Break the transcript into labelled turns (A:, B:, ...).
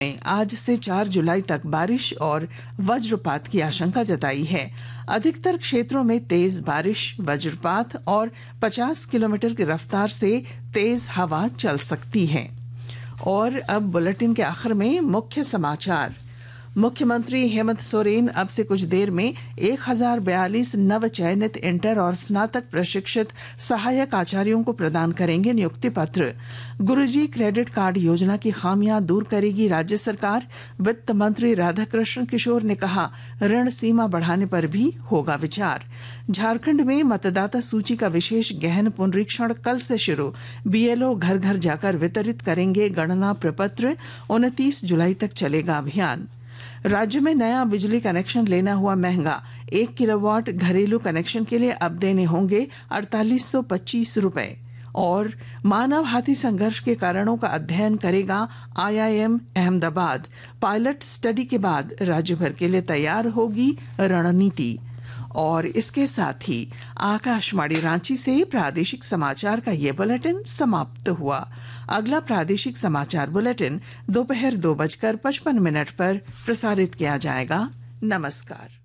A: आज से 4 जुलाई तक बारिश और वज्रपात की आशंका जताई है। अधिकतर क्षेत्रों में तेज बारिश, वज्रपात और 50 किलोमीटर की रफ्तार से तेज हवा चल सकती है। और अब बुलेटिन के आखिर में मुख्य समाचार। मुख्यमंत्री हेमंत सोरेन अब से कुछ देर में 1042 नव चयनित इंटर और स्नातक प्रशिक्षित सहायक आचार्यों को प्रदान करेंगे नियुक्ति पत्र। गुरुजी क्रेडिट कार्ड योजना की खामियां दूर करेगी राज्य सरकार। वित्त मंत्री राधाकृष्ण किशोर ने कहा, ऋण सीमा बढ़ाने पर भी होगा विचार। झारखंड में मतदाता सूची का विशेष गहन पुनरीक्षण कल से शुरू। बीएलओ घर घर जाकर वितरित करेंगे गणना प्रपत्र। 29 जुलाई तक चलेगा अभियान। राज्य में नया बिजली कनेक्शन लेना हुआ महंगा। 1 किलोवाट घरेलू कनेक्शन के लिए अब देने होंगे 4825 रुपए। और मानव हाथी संघर्ष के कारणों का अध्ययन करेगा IIM अहमदाबाद। पायलट स्टडी के बाद राज्य भर के लिए तैयार होगी रणनीति। और इसके साथ ही आकाशवाणी रांची से प्रादेशिक समाचार का ये बुलेटिन समाप्त हुआ। अगला प्रादेशिक समाचार बुलेटिन दोपहर 2:55 पर प्रसारित किया जाएगा। नमस्कार।